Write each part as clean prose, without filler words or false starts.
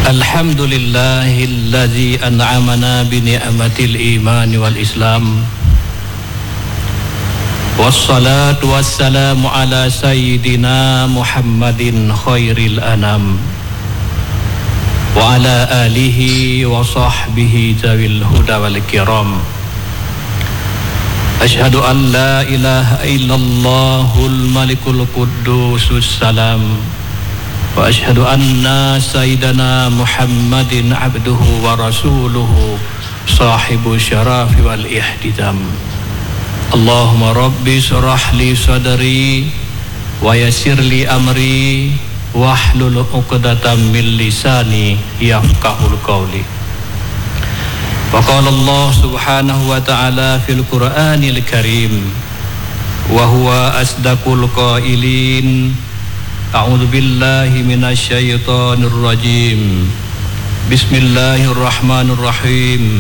Alhamdulillahilladzi an'amana bi ni'matil iman wal islam. Wassalatu wassalamu ala sayyidina Muhammadin khairil anam wa ala alihi wa sahbihi zawil huda wal kiram. Asyhadu an la ilaha illallahul malikul quddusus salam wa asyhadu anna sayyidana Muhammadin abduhu wa rasuluhu sahibu syarafi wal ihtidam. Allahumma rabbi syrah li sadri wa yassir li amri wahlul 'uqdatam min lisani yafqahul qawli. Wa qala Allah subhanahu wa ta'ala fil Qur'anil Karim wa huwa asdaqul qailin. A'udzu billahi minasy syaithanir rajim. Bismillahirrahmanirrahim.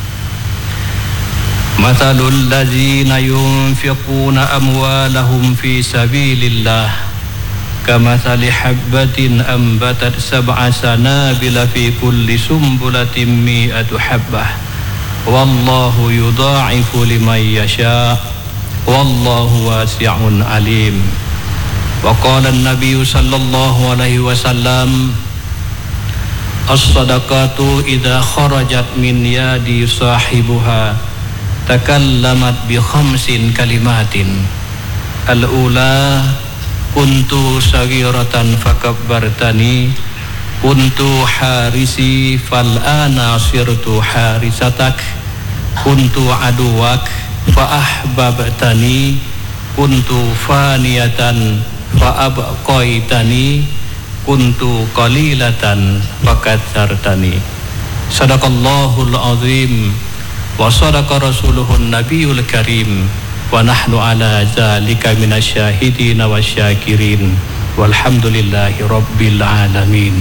Mathalul ladzina yunfiquna amwalahum fi sabilillah kamathali habbatin ambatat sab'a sanabila fi kulli sumbulatin mi'atu habbah wallahu yudha'ifu liman yasha' wallahu wasi'un alim. Wa qala an-nabiy sallallahu alaihi wasallam as-sadaqatu idza kharajat min yadi sahibuha takallamat bi khamsin kalimatin. Al-ula kuntu saghiratan fakabbartani kuntu harisi fal ana sirtu harisatak kuntu aduwak fa ahbabtani kuntu faniyatan fa abqaitani kuntu qalilatan fakatsartani. Sadaqallahul azim wa sadaqa rasuluhun nabiyul karim wa nahnu ala zalika minasyahidin wasyakirin walhamdulillahi rabbil alamin.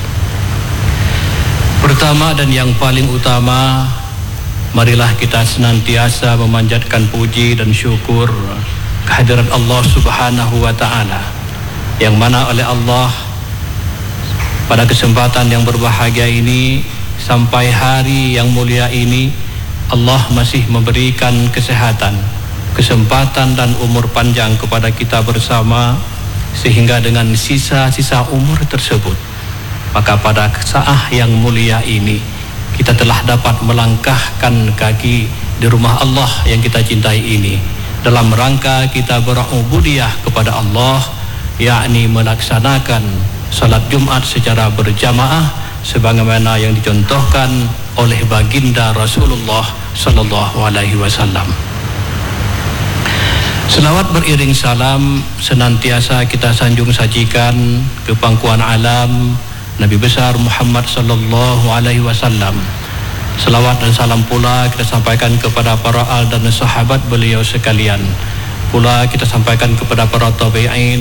Pertama dan yang paling utama, marilah kita senantiasa memanjatkan puji dan syukur kehadirat Allah subhanahu wa ta'ala, yang mana oleh Allah pada kesempatan yang berbahagia ini sampai hari yang mulia ini Allah masih memberikan kesehatan, kesempatan dan umur panjang kepada kita bersama, sehingga dengan sisa-sisa umur tersebut maka pada saat yang mulia ini kita telah dapat melangkahkan kaki di rumah Allah yang kita cintai ini dalam rangka kita berubudiyah kepada Allah, yakni melaksanakan salat Jumat secara berjamaah sebagaimana yang dicontohkan oleh baginda Rasulullah sallallahu alaihi wasallam. Selawat beriring salam senantiasa kita sanjung sajikan ke pangkuan alam Nabi besar Muhammad sallallahu alaihi wasallam. Selawat dan salam pula kita sampaikan kepada para al dan sahabat beliau sekalian. Pula kita sampaikan kepada para tabi'in